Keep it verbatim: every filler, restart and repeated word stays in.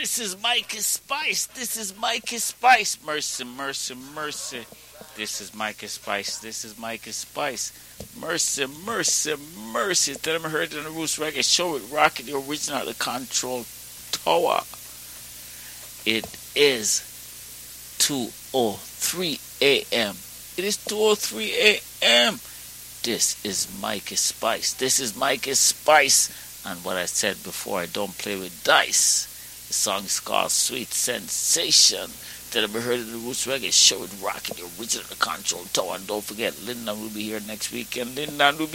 This is Mikey Spice. This is Mikey Spice. Mercy, mercy, mercy. This is Mikey Spice. This is Mikey Spice. Mercy, mercy, mercy. Tell them I heard it on the Roots Reggae Show with Rocky, the original, the Control Tower. It is two oh three a.m. It is two oh three a.m. This is Mikey Spice. This is Mikey Spice. And what I said before, I don't play with dice. The song is called Sweet Sensation. That ever heard of the Roots Reggae Show with Rocky, the original Control Tower. And don't forget, Linda will be here next weekend. Linda will be